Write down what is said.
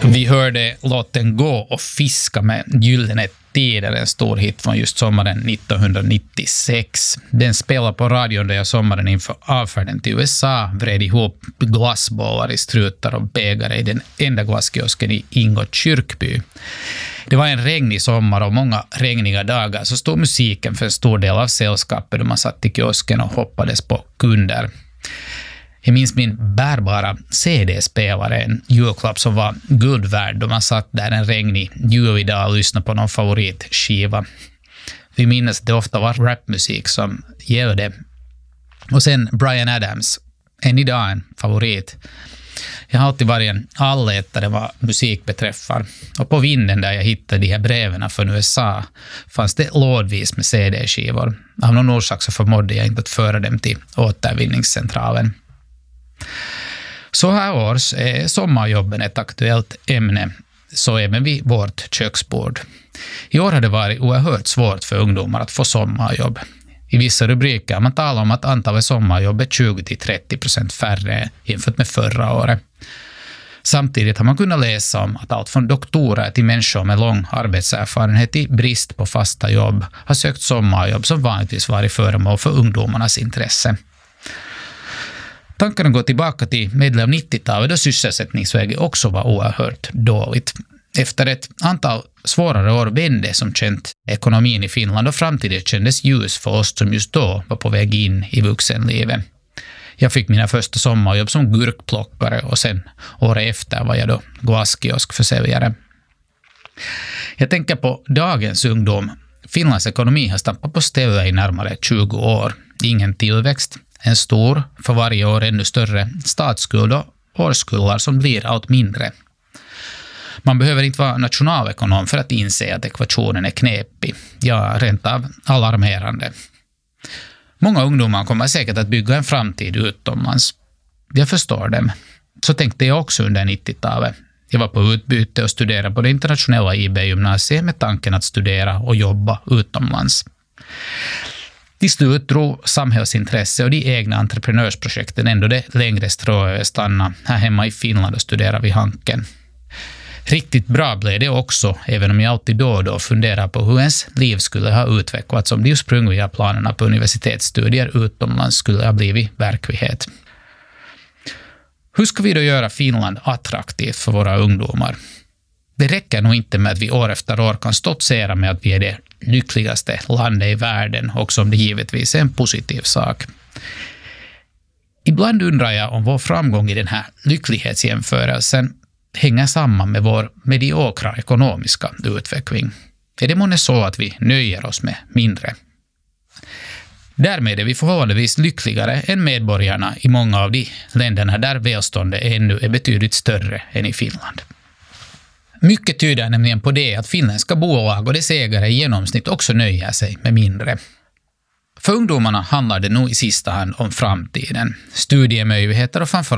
Vi hörde låten Gå och fiska med Gyllene Tider, en stor hit från just sommaren 1996. Den spelar på radion där jag sommaren inför avfärden till USA vred ihop glassbollar i strutar och bägare i den enda glasskiosken i Ingo kyrkby. Det var en regnig sommar och många regniga dagar så stod musiken för en stor del av sällskapet då man satt i kiosken och hoppades på kunder. Jag minns min bärbara CD-spelare, en julklapp som var guld värd då man satt där en regnig julidag och lyssnade på någon favoritskiva. Vi minns att det ofta var rapmusik som gällde. Och sen Bryan Adams, än idag en favorit. Jag har alltid varit en allätare vad musik beträffar. Och på vinden där jag hittade de här breven från USA fanns det lådvis med CD-skivor. Av någon orsak så förmådde jag inte att föra dem till återvinningscentralen. Så här års är sommarjobben ett aktuellt ämne, så även vid vårt köksbord. I år har det varit oerhört svårt för ungdomar att få sommarjobb. I vissa rubriker man talar om att antalet sommarjobb är 20-30% färre jämfört med förra året. Samtidigt har man kunnat läsa om att allt från doktorer till människor med lång arbetserfarenhet i brist på fasta jobb har sökt sommarjobb som vanligtvis varit föremål för ungdomarnas intresse. Tankarna går tillbaka till medel av 90-talet då sysselsättningsläget också var oerhört dåligt. Efter ett antal svårare år vände som känt ekonomin i Finland och framtiden kändes ljus för oss som just då var på väg in i vuxenlivet. Jag fick mina första sommarjobb som gurkplockare och sen året efter var jag då glasskioskförsäljare. Jag tänker på dagens ungdom. Finlands ekonomi har stampat på ställe i närmare 20 år. Ingen tillväxt. En stor, för varje år ännu större, statsskuld och årskullar som blir allt mindre. Man behöver inte vara nationalekonom för att inse att ekvationen är knepig, ja rent av alarmerande. Många ungdomar kommer säkert att bygga en framtid utomlands. Jag förstår dem. Så tänkte jag också under 90-talet. Jag var på utbyte och studerade på det internationella IB-gymnasiet med tanken att studera och jobba utomlands. Till slut drog samhällsintresse och de egna entreprenörsprojekten ändå det längre strået att stanna här hemma i Finland och studera vid Hanken. Riktigt bra blev det också, även om jag alltid då och då funderar på hur ens liv skulle ha utvecklats om de ursprungliga planerna på universitetsstudier utomlands skulle ha blivit verklighet. Hur ska vi då göra Finland attraktivt för våra ungdomar? Det räcker nog inte med att vi år efter år kan stoltsera med att vi är det lyckligaste landet i världen, också om det givetvis är en positiv sak. Ibland undrar jag om vår framgång i den här lycklighetsjämförelsen hänger samman med vår mediokra ekonomiska utveckling. Är det månne så att vi nöjer oss med mindre? Därmed är vi förhållandevis lyckligare än medborgarna i många av de länderna där välståndet ännu är betydligt större än i Finland. Mycket tyder nämligen på det att finländska bolag och dess ägare i genomsnitt också nöjer sig med mindre. För ungdomarna handlar det nog i sista hand om framtiden, studiemöjligheter och framförallt